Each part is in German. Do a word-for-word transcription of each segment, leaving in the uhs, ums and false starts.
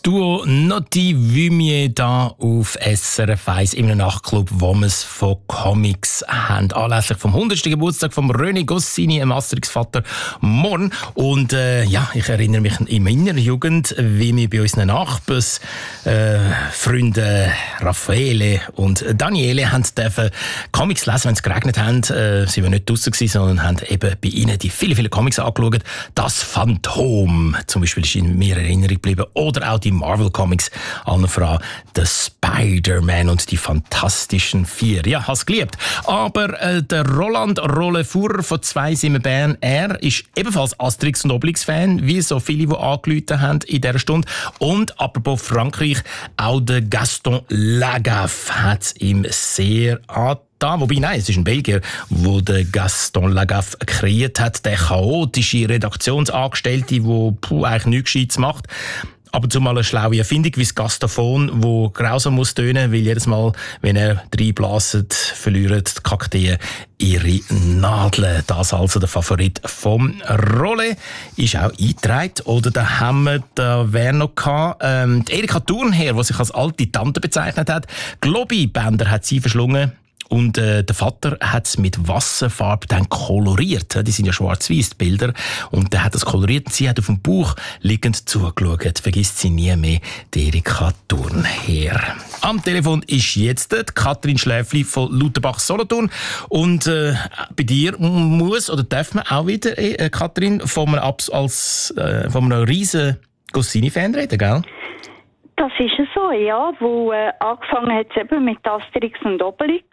Das Duo Notti Vumier da auf S R F eins im Nachtclub, wo wir es von Comics haben. Anlässlich vom hundertsten Geburtstag von René Goscinny, einem Asterix-Vater, morgen. Und äh, ja, ich erinnere mich in meiner Jugend, wie wir bei unseren Nachbars äh, Freunde Raffaele und Daniele haben dürfen Comics lesen, wenn es geregnet haben. Äh, sie waren nicht draussen gewesen, sondern haben eben bei ihnen die viele, viele Comics angeschaut. Das Phantom zum Beispiel ist in mir in Erinnerung geblieben. Oder auch die Marvel-Comics, allen voran der Spider-Man und die Fantastischen Vier. Ja, hast geliebt. Aber äh, der Roland Rollefuhrer von zwei Simmen Bern, er ist ebenfalls Asterix- und Obelix-Fan, wie so viele, die angerufen haben in dieser Stunde. Und apropos Frankreich, auch der Gaston Lagaffe hat es ihm sehr angetan. Da, wobei, nein, es ist ein Belgier, wo der Gaston Lagaffe kreiert hat, der chaotische Redaktionsangestellte, der puh, eigentlich nichts Gescheites macht. Aber zumal eine schlaue Erfindung wie das Gastaphon, wo grausam muss tönen, weil jedes Mal, wenn er reinblaset, verlieren die Kakteen ihre Nadeln. Das also der Favorit vom Rolle. Ist auch eingetragen. Oder da haben wir da wer noch gehabt? Ähm, die Erika Thurnherr, die sich als alte Tante bezeichnet hat. Globi-Bänder hat sie verschlungen. Und äh, der Vater hat es mit Wasserfarbe dann koloriert. Die sind ja schwarz-weiß, die Bilder. Und der hat das koloriert und sie hat auf dem Bauch liegend zugeschaut. Vergisst sie nie mehr, die Erika Thurnherr. Am Telefon ist jetzt die Katrin Schläfli von Lauterbach-Solothurn. Und äh, bei dir muss oder darf man auch wieder, äh, Katrin, von einem, als, äh, von einem riesen Goscinny-Fan reden, gell? Das ist es so, ja. Wo äh, angefangen hat es eben mit Asterix und Obelix.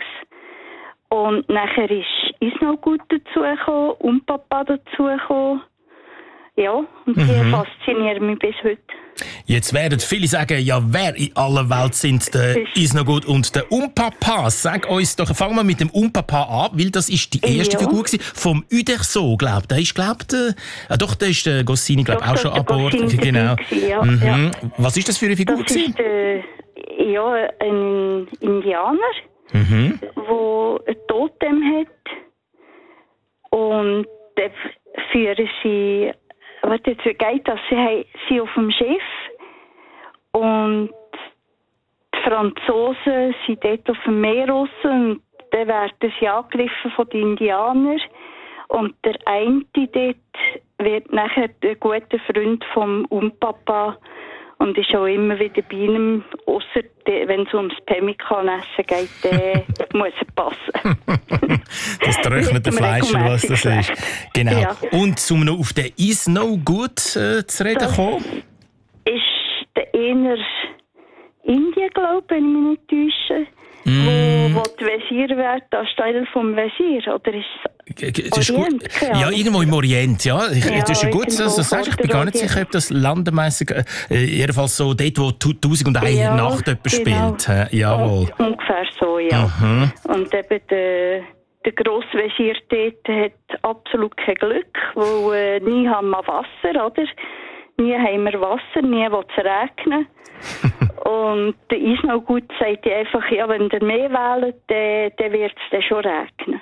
Und nachher ist Isnogut dazugekommen und Papa dazugekommen. Ja, und die mhm. faszinieren mich bis heute. Jetzt werden viele sagen, ja, wer in aller Welt sind der Isnogut und der Umpapa? Sag uns doch, fangen wir mit dem Umpapa an, weil das ist die erste ja. Figur gewesen, vom Uderso, glaube ich. Der ist, glaube ich, äh, doch, der ist der Goscinny, glaube ich, auch schon an Bord. Genau. Gewesen, ja. Mhm. Ja. Was ist das für eine Figur das gewesen? Ist, äh, ja, ein Indianer, mhm. der ein Totem hat. Und dann führen sie... Warte, jetzt geht das. Sie sind auf dem Schiff und die Franzosen sind dort auf dem Meer raus und dann werden sie angegriffen von den Indianern. Und der eine dort wird nachher der gute Freund vom Umpapa und ist auch immer wieder bei ihm, ausser wenn es ums Pemmikan-Essen geht, dann muss er passen. Das trocknete Fleisch, was das ist. Genau. Ja. Und um noch auf den Isnogut äh, zu reden das kommen? Ist der eher Indien, glaube ich, wenn ich mich nicht täusche, mm. wo, wo die Wesir wird anstelle vom Wesir, oder ist das Orient, ist gut. Ja, irgendwo im Orient, ja. Ich, ja das ist gut, dass du sagst. Ich bin gar nicht sicher, ob das landemässig, äh, jedenfalls so dort, wo tausend und eine ja, Nacht jemand genau. spielt. Äh, jawohl. Und ungefähr so, ja. Mhm. Und eben der, der Grosswesir dort hat absolut kein Glück, weil äh, nie haben wir Wasser, oder? Nie haben wir Wasser, nie will es regnen. Und der Isnogut sagt einfach, ja, wenn ihr mehr wählt, dann, dann wird es dann schon regnen.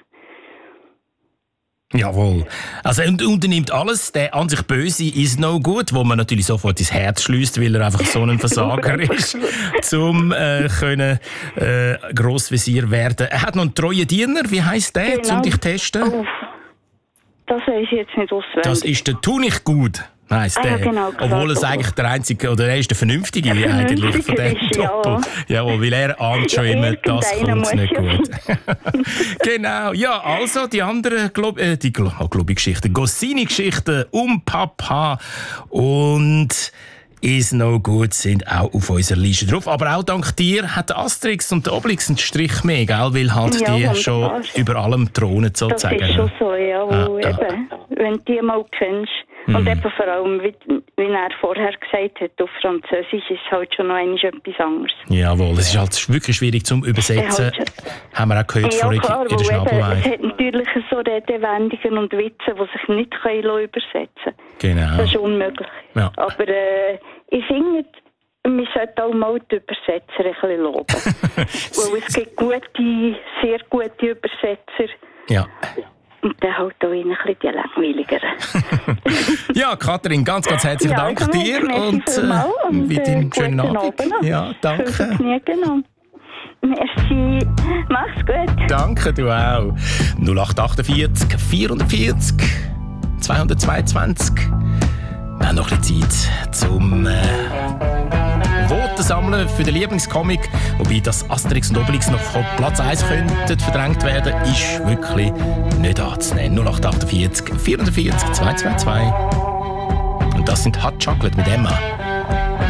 Jawohl. Also er unternimmt alles. Der an sich Böse ist no gut, wo man natürlich sofort ins Herz schließt, weil er einfach so ein Versager ist, zum äh, können äh, Grossvisier werden. Er hat noch einen treuen Diener. Wie heisst der, genau. um dich zu testen? Oh, das weiß ich jetzt nicht auswendig. Das ist der Tunichgut. Heisst ah, ja, der. genau, Obwohl es eigentlich der einzige, oder er ist der Vernünftige der eigentlich von dem Doppel. Ja. Jawohl, weil er ahnt schon ja, immer, das kommt nicht gut. Genau, ja, also die anderen, Glo- äh, die Glo- oh, Globi-Geschichten, Goscinny-Geschichten um Papa und Is no gut sind auch auf unserer Liste drauf. Aber auch dank dir hat der Asterix und der Obelix einen Strich mehr, gell? Weil halt ja, die schon über allem thronen, sozusagen. Das ist schon so, ja. Wo ah, eben, ah. Wenn du die mal kennst. Mhm. Und eben vor allem, wie, wie er vorher gesagt hat, auf Französisch ist es halt schon noch einmal etwas anderes. Jawohl, es ist halt wirklich schwierig zum Übersetzen. Halt, haben wir auch gehört ja, vorhin klar, in der Schnabelweide. Es hat natürlich so Redewendungen und Witze, die sich nicht übersetzen können. Genau. Das ist unmöglich. Ja. Aber äh, ich finde, wir sollten auch mal die Übersetzer ein bisschen loben. Weil es gibt gute, sehr gute Übersetzer. Ja. Und dann halt auch ein bisschen die langweiligeren. Ja, Katrin, ganz, ganz herzlichen ja, Dank also, dir und, äh, und wieder einen schönen Abend. Abend. Ja, danke. Merci. Mach's gut. Danke, du auch. null acht achtundvierzig vierundvierzig zweihundertzweiundzwanzig. Wir haben noch ein bisschen Zeit zum äh, Voten sammeln für den Lieblingscomic. Wobei das Asterix und Obelix noch von Platz eins könnten verdrängt werden, ist wirklich nicht anzunehmen. null acht achtundvierzig vierundvierzig zweihundertzweiundzwanzig. Und das sind Hot Chocolate mit Emma.